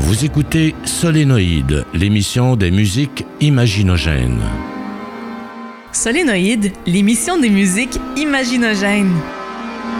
Vous écoutez Solénoïde, l'émission des musiques imaginogènes. Solénoïde, l'émission des musiques imaginogènes.